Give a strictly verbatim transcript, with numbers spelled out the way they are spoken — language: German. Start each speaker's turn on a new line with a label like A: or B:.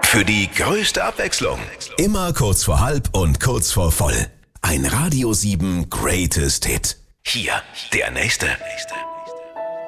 A: für die größte Abwechslung.
B: Immer kurz vor halb und kurz vor voll. Ein Radio sieben Greatest Hit.
A: Hier, der nächste.